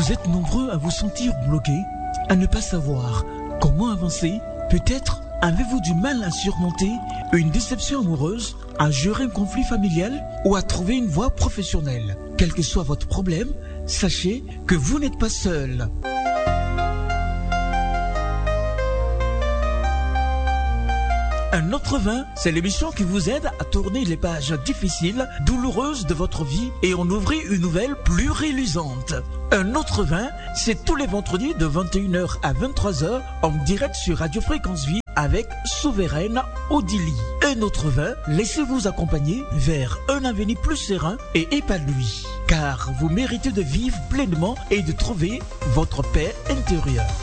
Vous êtes nombreux à vous sentir bloqués, à ne pas savoir comment avancer. Peut-être avez-vous du mal à surmonter une déception amoureuse, à gérer un conflit familial ou à trouver une voie professionnelle. Quel que soit votre problème, sachez que vous n'êtes pas seul. Un autre vin, c'est l'émission qui vous aide à tourner les pages difficiles, douloureuses de votre vie et en ouvrir une nouvelle plus reluisante. Un autre vin, c'est tous les vendredis de 21h à 23h en direct sur Radio Fréquence Vie avec Souveraine Odili. Un autre vin, laissez-vous accompagner vers un avenir plus serein et épanoui. Car vous méritez de vivre pleinement et de trouver votre paix intérieure.